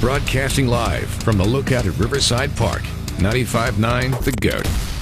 Broadcasting live from the Lookout at Riverside Park. 95.9 The Goat.